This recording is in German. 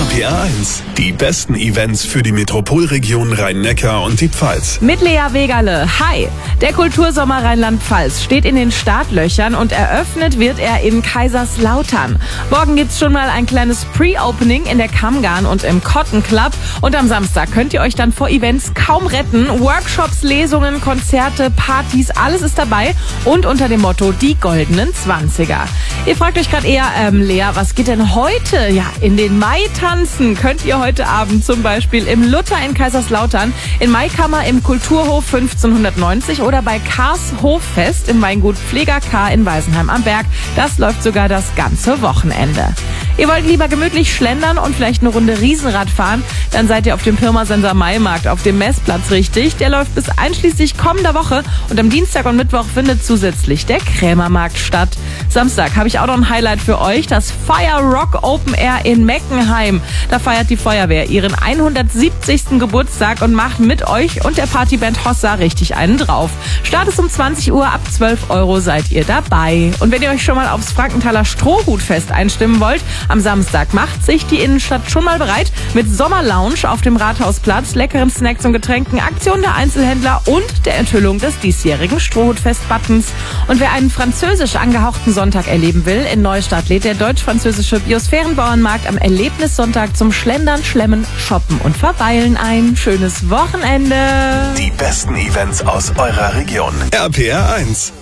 RPR 1, die besten Events für die Metropolregion Rhein-Neckar und die Pfalz. Mit Lea Wegerle. Hi! Der Kultursommer Rheinland-Pfalz steht in den Startlöchern und eröffnet wird er in Kaiserslautern. Morgen gibt's schon mal ein kleines Pre-Opening in der Kammgarn und im Cotton Club. Und am Samstag könnt ihr euch dann vor Events kaum retten. Workshops, Lesungen, Konzerte, Partys, alles ist dabei. Und unter dem Motto die goldenen 20er. Ihr fragt euch gerade eher, Lea, was geht denn heute? Ja, in den Mai tanzen könnt ihr heute Abend zum Beispiel im Luther in Kaiserslautern, in Maikammer im Kulturhof 1590 oder bei Kars Hoffest im Weingut Pfleger K in Weisenheim am Berg. Das läuft sogar das ganze Wochenende. Ihr wollt lieber gemütlich schlendern und vielleicht eine Runde Riesenrad fahren? Dann seid ihr auf dem Pirmasenser Maimarkt auf dem Messplatz richtig. Der läuft bis einschließlich kommender Woche und am Dienstag und Mittwoch findet zusätzlich der Krämermarkt statt. Samstag habe ich auch noch ein Highlight für euch, das Fire Rock Open Air in Meckenheim. Da feiert die Feuerwehr ihren 170. Geburtstag und macht mit euch und der Partyband Hossa richtig einen drauf. Start ist um 20 Uhr, ab 12 € seid ihr dabei. Und wenn ihr euch schon mal aufs Frankenthaler Strohhutfest einstimmen wollt, am Samstag macht sich die Innenstadt schon mal bereit mit Sommerlounge auf dem Rathausplatz, leckeren Snacks und Getränken, Aktion der Einzelhändler und der Enthüllung des diesjährigen Strohhutfest-Buttons. Und wer einen französisch angehauchten Sonntag erleben will, in Neustadt lädt der deutsch-französische Biosphärenbauernmarkt am Erlebnissonntag zum Schlendern, Schlemmen, Shoppen und Verweilen ein. Schönes Wochenende! Die besten Events aus eurer Region. RPR 1.